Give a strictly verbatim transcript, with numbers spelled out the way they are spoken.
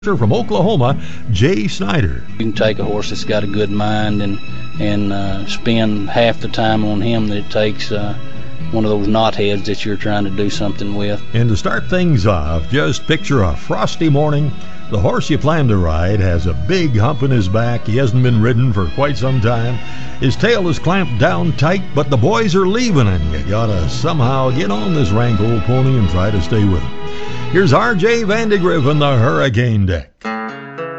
From Oklahoma, Jay Snyder. You can take a horse that's got a good mind and and uh, spend half the time on him that it takes uh, one of those knotheads that you're trying to do something with. And to start things off, just picture a frosty morning. The horse you plan to ride has a big hump in his back. He hasn't been ridden for quite some time. His tail is clamped down tight, but the boys are leaving, and you gotta somehow get on this rank old pony and try to stay with him. Here's R J Vandegrift in the Hurricane Deck.